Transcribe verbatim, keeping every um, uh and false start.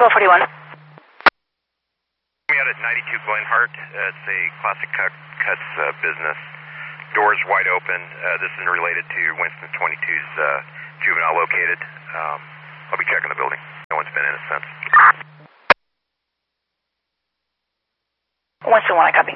twelve forty-one. We out at ninety-two Glenhart. Uh, it's a Classic cut, Cuts uh, business. Doors wide open. Uh, this is related to Winston twenty-two's uh, juvenile located. Um, I'll be checking the building. No one's been in it since. Winston one, I copy.